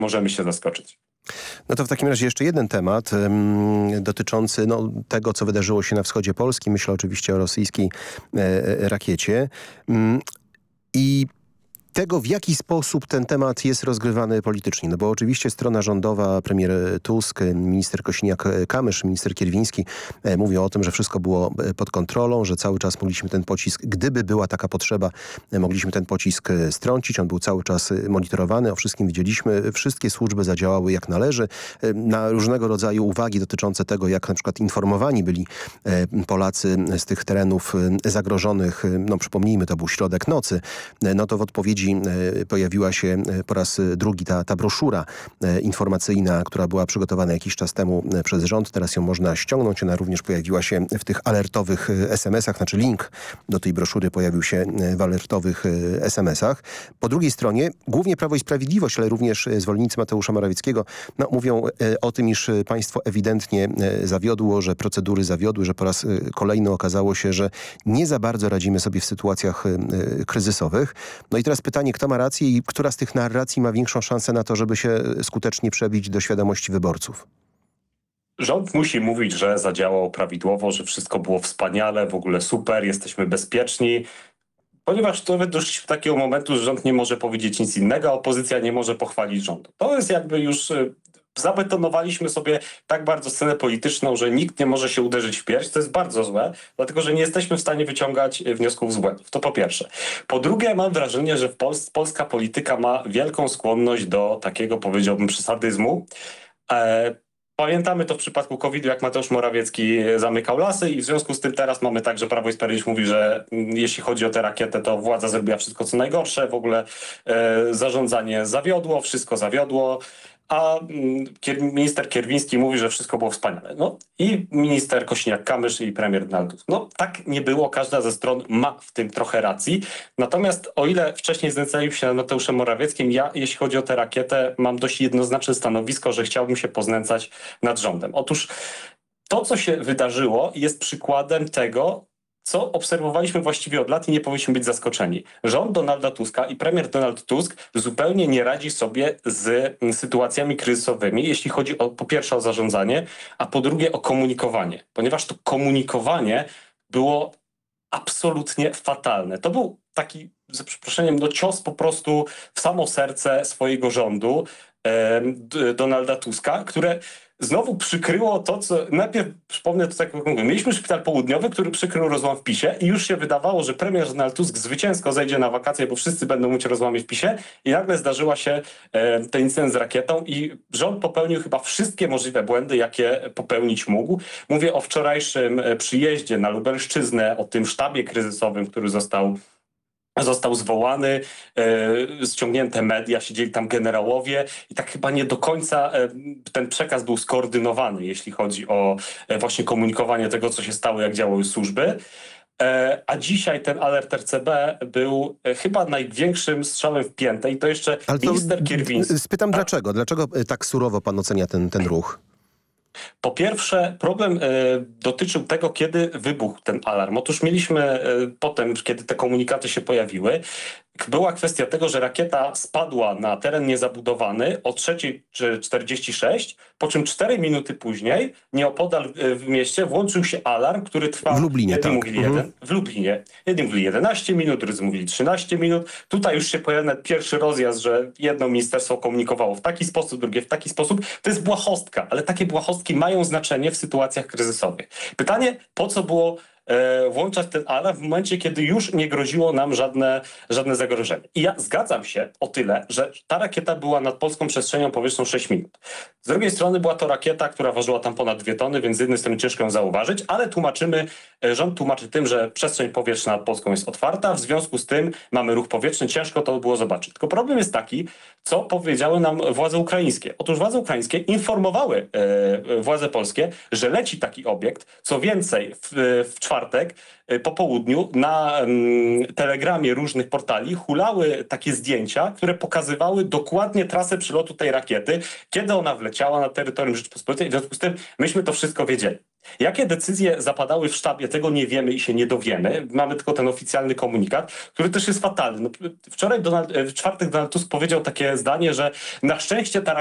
możemy się zaskoczyć. No to w takim razie jeszcze jeden temat dotyczący tego, co wydarzyło się na wschodzie Polski. Myślę oczywiście o rosyjskiej rakiecie. I tego, w jaki sposób ten temat jest rozgrywany politycznie. No bo oczywiście strona rządowa, premier Tusk, minister Kosiniak-Kamysz, minister Kierwiński mówią o tym, że wszystko było pod kontrolą, że cały czas mogliśmy ten pocisk, gdyby była taka potrzeba, mogliśmy ten pocisk strącić. On był cały czas monitorowany, o wszystkim wiedzieliśmy. Wszystkie służby zadziałały jak należy. Na różnego rodzaju uwagi dotyczące tego, jak na przykład informowani byli Polacy z tych terenów zagrożonych, przypomnijmy, to był środek nocy, no to w odpowiedzi pojawiła się po raz drugi ta broszura informacyjna, która była przygotowana jakiś czas temu przez rząd. Teraz ją można ściągnąć. Ona również pojawiła się w tych alertowych SMS-ach. Znaczy link do tej broszury pojawił się w alertowych SMS-ach. Po drugiej stronie głównie Prawo i Sprawiedliwość, ale również zwolennicy Mateusza Morawieckiego mówią o tym, iż państwo ewidentnie zawiodło, że procedury zawiodły, że po raz kolejny okazało się, że nie za bardzo radzimy sobie w sytuacjach kryzysowych. No i teraz pytanie, kto ma rację i która z tych narracji ma większą szansę na to, żeby się skutecznie przebić do świadomości wyborców? Rząd musi mówić, że zadziałał prawidłowo, że wszystko było wspaniale, w ogóle super, jesteśmy bezpieczni, ponieważ to doszliśmy do takiego momentu, że rząd nie może powiedzieć nic innego, a opozycja nie może pochwalić rządu. To jest jakby już... Zabetonowaliśmy sobie tak bardzo scenę polityczną, że nikt nie może się uderzyć w pierś. To jest bardzo złe, dlatego że nie jesteśmy w stanie wyciągać wniosków z błędów. To po pierwsze. Po drugie, mam wrażenie, że polska polityka ma wielką skłonność do takiego, powiedziałbym, przesadyzmu. Pamiętamy to w przypadku COVID-u, jak Mateusz Morawiecki zamykał lasy i w związku z tym teraz mamy tak, że Prawo i Sprawiedliwość mówi, że jeśli chodzi o tę rakietę, to władza zrobiła wszystko co najgorsze, w ogóle zarządzanie zawiodło, wszystko zawiodło. A minister Kierwiński mówi, że wszystko było wspaniale. No i minister Kosiniak-Kamysz i premier Donald Tusk. No tak nie było, każda ze stron ma w tym trochę racji. Natomiast o ile wcześniej znęcaliśmy się nad Mateuszem Morawieckim, ja jeśli chodzi o tę rakietę mam dość jednoznaczne stanowisko, że chciałbym się poznęcać nad rządem. Otóż to, co się wydarzyło, jest przykładem tego, co obserwowaliśmy właściwie od lat i nie powinniśmy być zaskoczeni. Rząd Donalda Tuska i premier Donald Tusk zupełnie nie radzi sobie z sytuacjami kryzysowymi, jeśli chodzi po pierwsze o zarządzanie, a po drugie o komunikowanie. Ponieważ to komunikowanie było absolutnie fatalne. To był taki, za przeproszeniem, cios po prostu w samo serce swojego rządu, Donalda Tuska, które znowu przykryło to, co... Najpierw przypomnę to tak jak mówię. Mieliśmy szpital południowy, który przykrył rozłam w PiS-ie i już się wydawało, że premier Donald Tusk zwycięsko zejdzie na wakacje, bo wszyscy będą mówić o rozłamie w PiS-ie i nagle zdarzyła się ten incydent z rakietą i rząd popełnił chyba wszystkie możliwe błędy, jakie popełnić mógł. Mówię o wczorajszym przyjeździe na Lubelszczyznę, o tym sztabie kryzysowym, który został zwołany, ściągnięte media, siedzieli tam generałowie i tak chyba nie do końca ten przekaz był skoordynowany, jeśli chodzi o właśnie komunikowanie tego, co się stało, jak działały służby. A dzisiaj ten alert RCB był chyba największym strzałem w piętę i to jeszcze minister Kierwiński... Spytam dlaczego? Dlaczego tak surowo pan ocenia ten ruch? Po pierwsze, problem dotyczył tego, kiedy wybuchł ten alarm. Otóż mieliśmy potem, kiedy te komunikaty się pojawiły, była kwestia tego, że rakieta spadła na teren niezabudowany o 3:46, po czym 4 minuty później nieopodal w mieście włączył się alarm, który trwał... W Lublinie, jedni tak. mówili w Lublinie. Jedni mówili 11 minut, drudzy mówili 13 minut. Tutaj już się pojawił nawet pierwszy rozjazd, że jedno ministerstwo komunikowało w taki sposób, drugie w taki sposób. To jest błahostka, ale takie błahostki mają znaczenie w sytuacjach kryzysowych. Pytanie, po co było włączać ten alarm w momencie, kiedy już nie groziło nam żadne zagrożenie. I ja zgadzam się o tyle, że ta rakieta była nad polską przestrzenią powietrzną 6 minut. Z drugiej strony była to rakieta, która ważyła tam ponad 2 tony, więc z jednej strony ciężko ją zauważyć, ale rząd tłumaczy tym, że przestrzeń powietrzna nad Polską jest otwarta, w związku z tym mamy ruch powietrzny, ciężko to było zobaczyć. Tylko problem jest taki, co powiedziały nam władze ukraińskie. Otóż władze ukraińskie informowały władze polskie, że leci taki obiekt. Co więcej, w czwartek po południu na telegramie różnych portali hulały takie zdjęcia, które pokazywały dokładnie trasę przylotu tej rakiety, kiedy ona wleciała na terytorium Rzeczypospolitej. W związku z tym myśmy to wszystko wiedzieli. Jakie decyzje zapadały w sztabie, tego nie wiemy i się nie dowiemy. Mamy tylko ten oficjalny komunikat, który też jest fatalny. No, w czwartek Donald Tusk powiedział takie zdanie, że na szczęście ta